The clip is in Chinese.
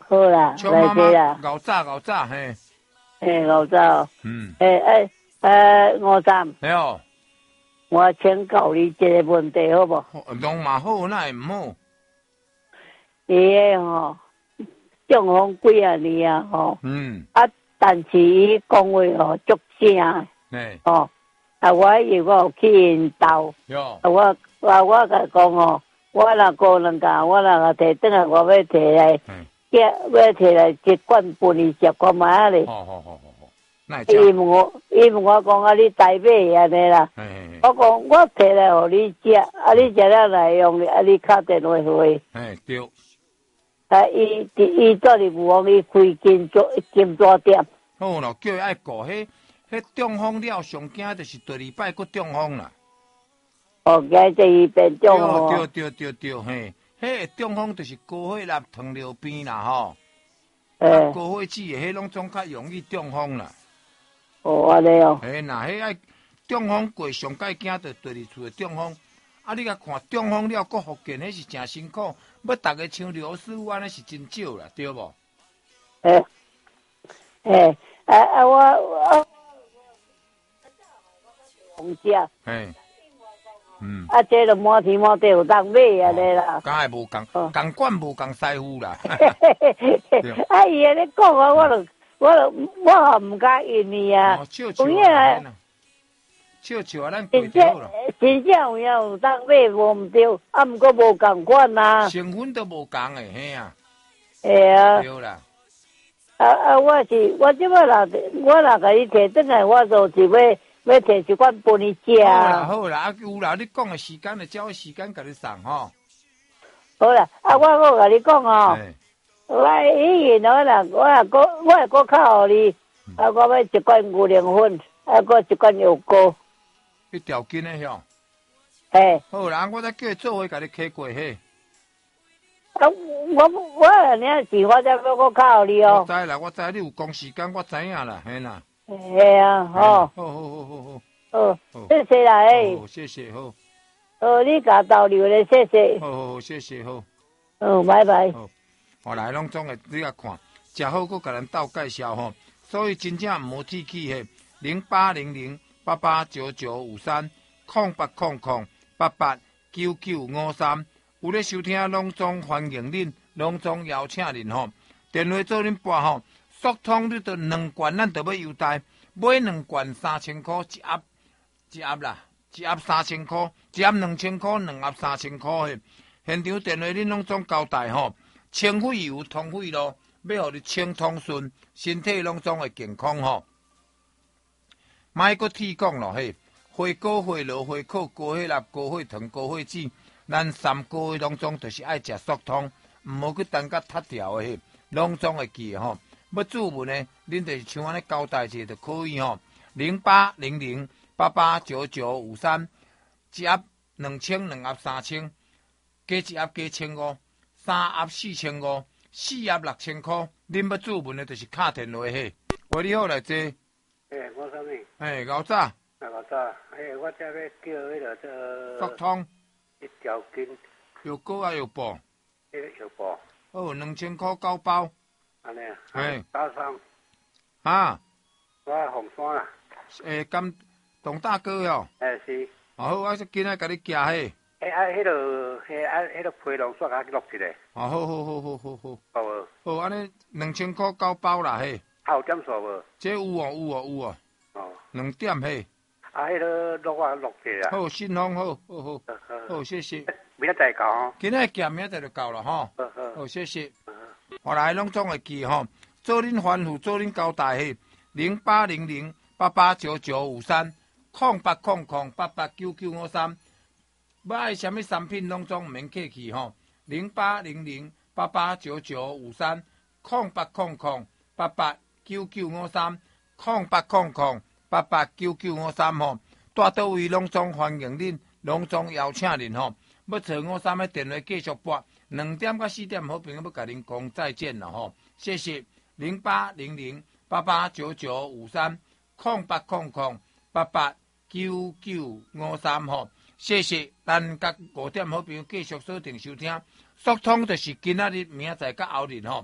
好啦，来这啦， 熬早嘿， 熬早，53， 哎呦， 我请教你一个问题好不？ 拢嘛好，那会唔好？ 伊个吼，中风几啊年啊吼，但是伊讲话吼足正，吼，我以为我去因兜，我甲讲吼，我若过两家，我若摕转来，我要摕来，要摕来一罐分伊食看卖咧。 好， 伊问我讲啊，你台北安尼啦，我讲我摕来互你食，你食了来用，你敲电话回。 对。 伊做哩有讲伊开金纸店。 好咯，叫伊爱顾迄中风了，上惊就是第二摆佫中风啦。 惊第二遍中风。 对，嘿，迄中风就是高血压、糖尿病啦，吼。高血脂的，迄拢总较容易中风啦。 安尼哦。 那迄爱中风过，上界惊着第二次的中风。你甲看中风了，佫复健，迄是真辛苦。要逐个像刘师傅安尼是真少啦，对无？ 我红食。这就满天满地有当买安尼啦。 敢会无共管无共师傅啦。 伊安尼讲啊，我唔敢应伊啊。有影啊。 笑啊，咱过条咯。 真正有影有当买无毋对，毋过无共款啊。 成分都无共诶，嘿啊。对啦。 我即摆我若甲你摕转来，我就是要摕一罐分你食。 好啦，有啦，你讲诶时间就照时间甲你送吼。 好啦，我甲你讲哦，我以前我会搁靠互你，我要一罐牛奶粉，搁一罐油膏。 一条斤诶吼。好啦，我再叫伊做伙甲你开过嘿。 我安尼是我才要搁靠互你哦。 我知你有讲时间，我知影啦，嘿啦。 好。好，谢谢啦， 谢谢，好。 你甲导流咧，谢谢。 好，谢谢，好。 拜拜。 好，来拢总诶，你甲看，食好，佮甲咱斗介绍吼。所以真正毋好铁气嘿，08008899530800889953，有咧收听拢总欢迎恁，拢总邀请恁吼。电话做恁拨吼，速通你着2罐，咱着要优待，买2罐3000块一盒啦，一盒3000块，一盒2000块，2盒3000块嘿。现场电话恁拢总交代吼，清肺油、通肺咯，要互你清通顺，身体拢总会健康吼。莫阁铁讲咯嘿，血高、血落、血口、高血压、高血糖、高血脂，咱3个月当中就是爱食速通，毋好去等甲塌掉的嘿，拢总会记吼。要注文呢，恁就是像安尼交代者就可以吼。0800889953，一盒2000，2盒3000，加一盒加1500，3盒4500，4盒6000块。恁要注文的，就是敲电话嘿。喂，你好，来坐。 我啥物？ 熬早。 熬早，我这要叫迄个速通一条筋。 药膏啊，药布。 迄个药布。 哦，2000块9包。 安尼啊？打伤。我红山啦。 甘董大哥哦。 是。 好，我今仔甲你寄迄。 迄个批量煞甲录一个。 好。 好无？ 好，安尼2000块9包啦嘿。 有点数无？ 这有哦。2点嘿。 迄个录啊录起啊。 好，信封好，谢谢。 明仔载到吼。 今仔寄明仔载就到了吼。好，谢谢。我来拢总会记吼，做恁吩咐，做恁交代嘿。0800889953，0800889953，要爱什么产品拢总毋免客气吼。0800889953，0800889953吼，带倒位拢总欢迎恁，拢总邀请恁吼。要找53的电话继续拨，2点到4点，好朋友要甲恁讲再见了吼，谢谢。0800889953，0800889953吼，谢谢。咱甲5点好朋友继续锁定收听，速通就是今仔日、明仔载甲后日吼。